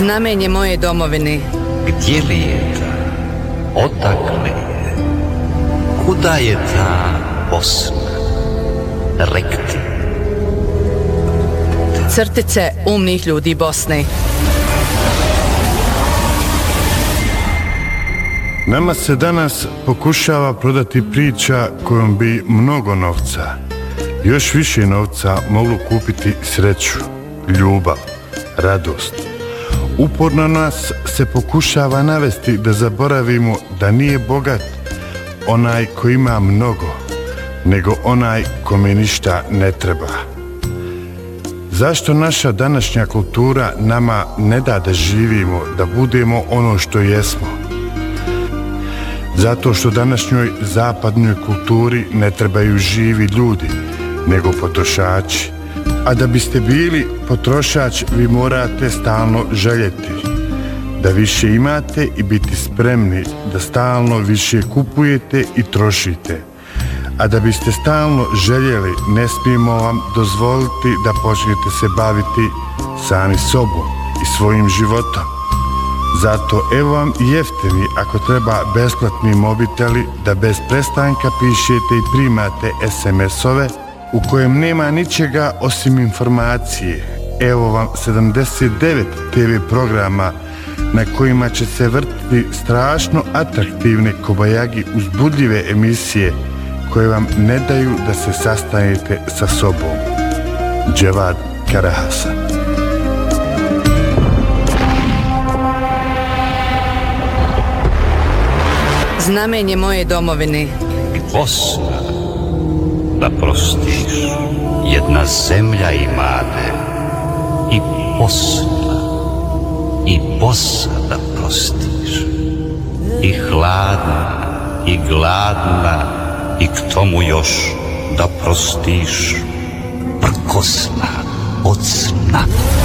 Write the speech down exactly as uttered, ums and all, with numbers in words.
Znamenje moje domovine. Gdje li je ta? Odakle je? Kuda je ta Bosna? Rekti. Crtice umnih ljudi Bosne. Nama se danas pokušava prodati priča kojom bi mnogo novca, još više novca moglo kupiti sreću, ljubav, radost. Uporno nas se pokušava navesti da zaboravimo da nije bogat onaj ko ima mnogo, nego onaj kome ništa ne treba. Zašto naša današnja kultura nama ne da da živimo, da budemo ono što jesmo? Zato što današnjoj zapadnoj kulturi ne trebaju živi ljudi, nego potrošači. A da biste bili potrošač, vi morate stalno željeti da više imate i biti spremni da stalno više kupujete i trošite. A da biste stalno željeli, ne smijemo vam dozvoliti da počnete se baviti sami sobom i svojim životom. Zato evo vam jeftini, ako treba besplatni mobiteli, da bez prestanka pišete i primate es em es-ove u kojem nema ničega osim informacije. Evo vam sedamdeset devet te ve programa na kojima će se vrtiti strašno atraktivne kobajagi uzbudljive emisije koje vam ne daju da se sastanete sa sobom. Dževad Karahasan. Znamenje moje domovine. Bosna, da prostiš, jedna zemlja imate. I Bosna, i Bosa da prostiš. I hladna, i gladna, i k tomu još da prostiš prkosna od sna.